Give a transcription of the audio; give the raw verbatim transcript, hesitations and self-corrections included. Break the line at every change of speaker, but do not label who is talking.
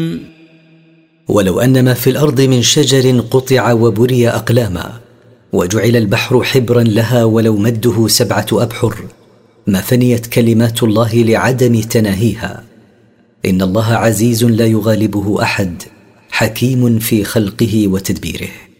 ولو أن ما في الأرض من شجر قطع وبري أقلاما، وجعل البحر حبرا لها ولو مده سبعة أبحر، ما فنيت كلمات الله لعدم تناهيها. إن الله عزيز لا يغالبه أحد، حكيم في خلقه وتدبيره.